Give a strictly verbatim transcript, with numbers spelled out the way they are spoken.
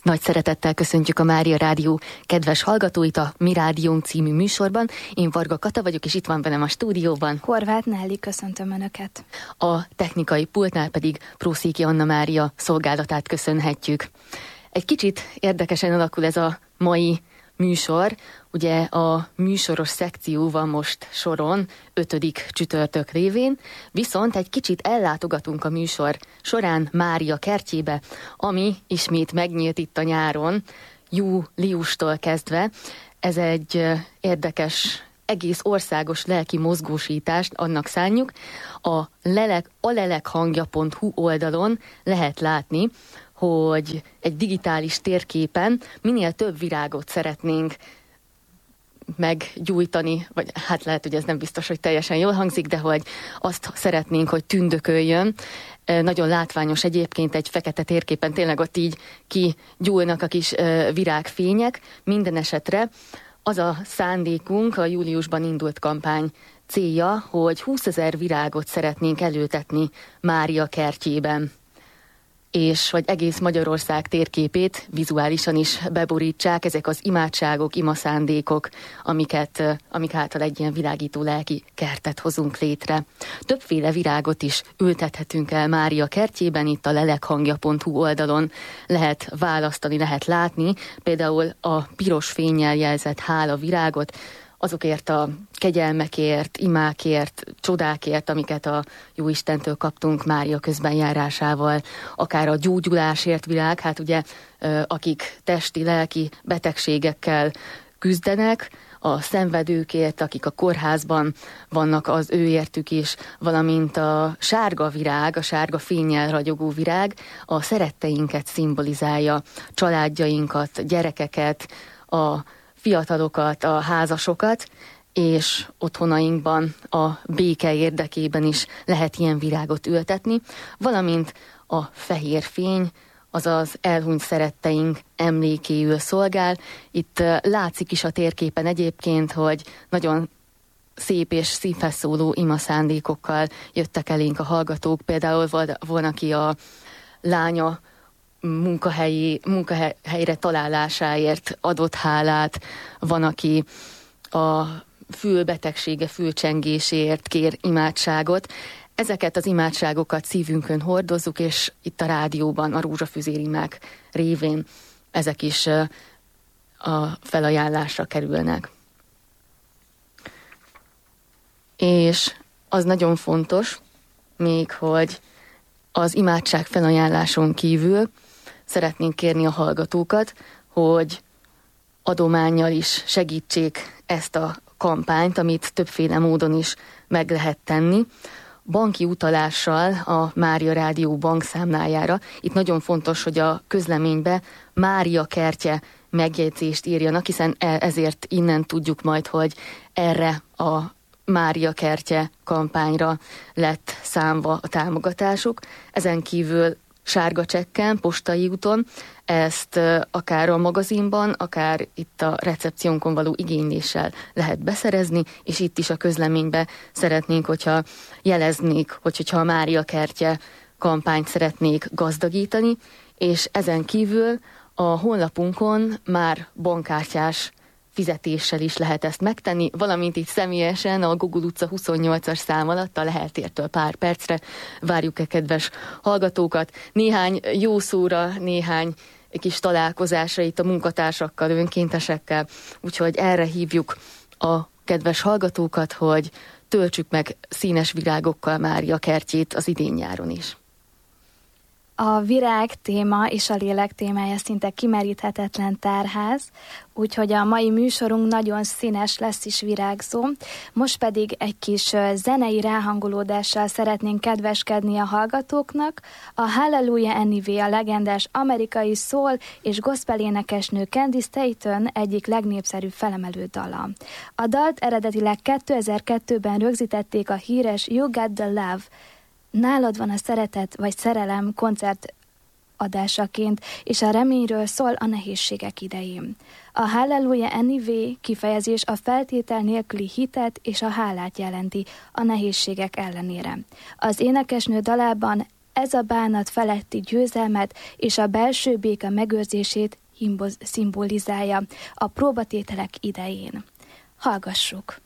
Nagy szeretettel köszöntjük a Mária Rádió kedves hallgatóit a Mi Rádiónk című műsorban. Én Varga Kata vagyok, és itt van velem a stúdióban Horváth Nelly, köszöntöm Önöket. A technikai pultnál pedig Prószéki Anna Mária szolgálatát köszönhetjük. Egy kicsit érdekesen alakul ez a mai műsor. Ugye a műsoros szekció van most soron, ötödik csütörtök révén, viszont egy kicsit ellátogatunk a műsor során Mária kertjébe, ami ismét megnyílt itt a nyáron, júliustól kezdve. Ez egy érdekes, egész országos lelki mozgósítást annak szánjuk. A lelek, a lelekhangja pont hu oldalon lehet látni, hogy egy digitális térképen minél több virágot szeretnénk meggyújtani, vagy hát lehet, hogy ez nem biztos, hogy teljesen jól hangzik, de hogy azt szeretnénk, hogy tündököljön. Nagyon látványos egyébként egy fekete térképen, tényleg ott így kigyúlnak a kis virágfények. Minden esetre az a szándékunk, a júliusban indult kampány célja, hogy húszezer virágot szeretnénk elültetni Mária kertjében, és hogy egész Magyarország térképét vizuálisan is beborítsák ezek az imádságok, imaszándékok, amiket, amik által egy ilyen világító lelki kertet hozunk létre. Többféle virágot is ültethetünk el Mária kertjében, itt a lelekhangja pont hu oldalon lehet választani, lehet látni, például a piros fénnyel jelzett hála virágot, azokért a kegyelmekért, imákért, csodákért, amiket a Jóistentől kaptunk Mária közbenjárásával, akár a gyógyulásért virág, hát ugye akik testi, lelki betegségekkel küzdenek, a szenvedőkért, akik a kórházban vannak, az őértük is, valamint a sárga virág, a sárga fénnyel ragyogó virág a szeretteinket szimbolizálja, családjainkat, gyerekeket, a fiatalokat, a házasokat, és otthonainkban a béke érdekében is lehet ilyen virágot ültetni, valamint a fehér fény, azaz elhunyt szeretteink emlékéül szolgál. Itt látszik is a térképen egyébként, hogy nagyon szép és szívhez szóló imaszándékokkal jöttek elénk a hallgatók. Például van, aki a lánya munkahelyi, munkahelyre találásáért adott hálát, van, aki a fülbetegsége, fülcsengéséért kér imádságot. Ezeket az imádságokat szívünkön hordozzuk, és itt a rádióban a rózsafüzérimák révén ezek is a felajánlásra kerülnek. És az nagyon fontos még, hogy az imádság felajánláson kívül szeretnénk kérni a hallgatókat, hogy adománnyal is segítsék ezt a kampányt, amit többféle módon is meg lehet tenni. Banki utalással a Mária Rádió bankszámlájára. Itt nagyon fontos, hogy a közleménybe Mária kertje megjegyzést írjanak, hiszen ezért innen tudjuk majd, hogy erre a Mária kertje kampányra lett számva a támogatásuk. Ezen kívül sárga csekken, postai úton, ezt akár a magazinban, akár itt a recepciónkon való igényléssel lehet beszerezni, és itt is a közleménybe szeretnénk, hogyha jeleznék, hogy, hogyha a Mária kertje kampányt szeretnék gazdagítani, és ezen kívül a honlapunkon már bankkártyás fizetéssel is lehet ezt megtenni, valamint itt személyesen a Gogol utca huszonnyolcas szám alatt a Lehel-tértől pár percre várjuk-e kedves hallgatókat. Néhány jó szóra, néhány kis találkozásra itt a munkatársakkal, önkéntesekkel, úgyhogy erre hívjuk a kedves hallgatókat, hogy töltsük meg színes virágokkal Mária kertjét az idén-nyáron is. A virág téma és a lélek témája szinte kimeríthetetlen tárház, úgyhogy a mai műsorunk nagyon színes lesz is virágzó. Most pedig egy kis zenei ráhangolódással szeretnénk kedveskedni a hallgatóknak. A Hallelujah Anyway, a legendás amerikai soul és gospel énekesnő Candy Staton egyik legnépszerűbb felemelő dala. A dalt eredetileg kétezer-kettőben rögzítették a híres You Got the Love, Nálad van a szeretet vagy szerelem koncert adásaként, és a reményről szól a nehézségek idején. A Hallelujah Anyway kifejezés a feltétel nélküli hitet és a hálát jelenti a nehézségek ellenére. Az énekesnő dalában Ez a bánat feletti győzelmet és a belső béke megőrzését szimbolizálja a próbatételek idején. Hallgassuk!